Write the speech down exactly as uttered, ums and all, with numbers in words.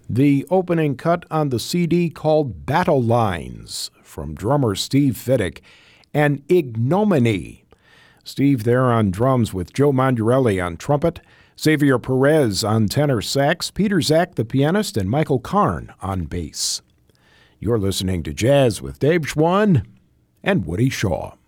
The opening cut on the C D called Battle Lines from drummer Steve Fiddick, and Ignominy. Steve there on drums with Joe Mondurelli on trumpet, Xavier Perez on tenor sax, Peter Zach the pianist, and Michael Karn on bass. You're listening to Jazz with Dave Schwann and Woody Shaw.